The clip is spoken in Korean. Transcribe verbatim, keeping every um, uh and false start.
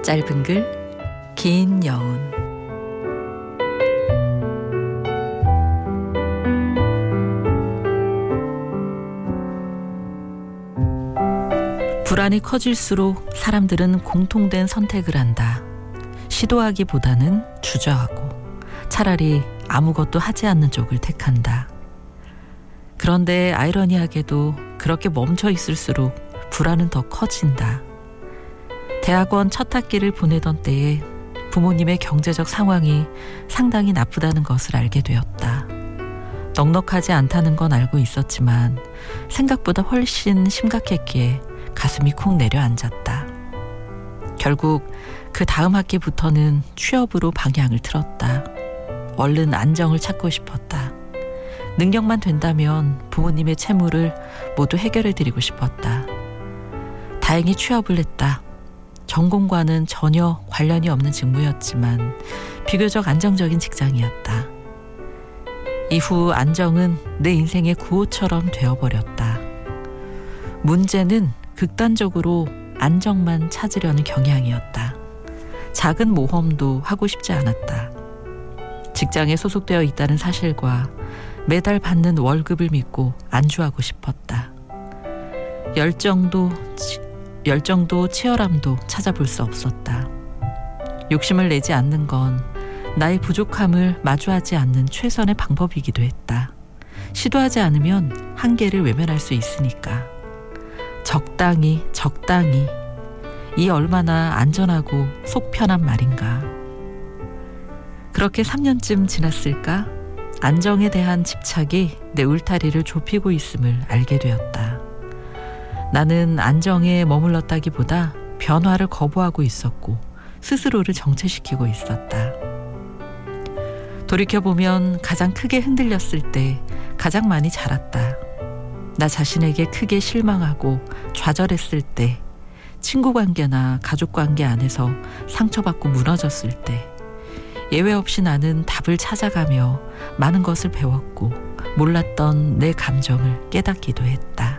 짧은 글, 긴 여운. 불안이 커질수록 사람들은 공통된 선택을 한다. 시도하기보다는 주저하고 차라리 아무것도 하지 않는 쪽을 택한다. 그런데 아이러니하게도 그렇게 멈춰 있을수록 불안은 더 커진다. 대학원 첫 학기를 보내던 때에 부모님의 경제적 상황이 상당히 나쁘다는 것을 알게 되었다. 넉넉하지 않다는 건 알고 있었지만 생각보다 훨씬 심각했기에 가슴이 쿵 내려앉았다. 결국 그 다음 학기부터는 취업으로 방향을 틀었다. 얼른 안정을 찾고 싶었다. 능력만 된다면 부모님의 채무를 모두 해결해드리고 싶었다. 다행히 취업을 했다. 전공과는 전혀 관련이 없는 직무였지만 비교적 안정적인 직장이었다. 이후 안정은 내 인생의 구호처럼 되어버렸다. 문제는 극단적으로 안정만 찾으려는 경향이었다. 작은 모험도 하고 싶지 않았다. 직장에 소속되어 있다는 사실과 매달 받는 월급을 믿고 안주하고 싶었다. 열정도, 치, 열정도 치열함도 찾아볼 수 없었다. 욕심을 내지 않는 건 나의 부족함을 마주하지 않는 최선의 방법이기도 했다. 시도하지 않으면 한계를 외면할 수 있으니까. 적당히 적당히 이 얼마나 안전하고 속 편한 말인가. 그렇게 삼 년쯤 지났을까? 안정에 대한 집착이 내 울타리를 좁히고 있음을 알게 되었다. 나는 안정에 머물렀다기보다 변화를 거부하고 있었고 스스로를 정체시키고 있었다. 돌이켜보면 가장 크게 흔들렸을 때 가장 많이 자랐다. 나 자신에게 크게 실망하고 좌절했을 때, 친구 관계나 가족 관계 안에서 상처받고 무너졌을 때, 예외 없이 나는 답을 찾아가며 많은 것을 배웠고 몰랐던 내 감정을 깨닫기도 했다.